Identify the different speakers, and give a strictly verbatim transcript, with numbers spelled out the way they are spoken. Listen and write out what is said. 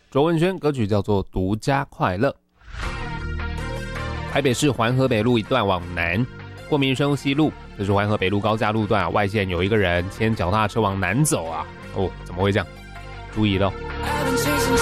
Speaker 1: 卓文萱，歌曲叫做《独家快乐》。台北市环河北路一段往南，过民生西路，这是环河北路高架路段啊，外线有一个人牵脚踏车往南走啊，哦，怎么会这样？注意咯。